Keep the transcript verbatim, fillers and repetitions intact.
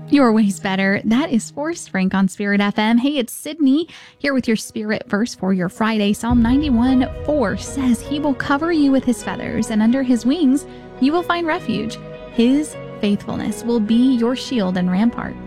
Your way's better. That is Forrest Frank on Spirit F M. Hey, it's Sydney here with your Spirit verse for your Friday. Psalm ninety-one four says, He will cover you with His feathers, and under His wings you will find refuge. His faithfulness will be your shield and rampart.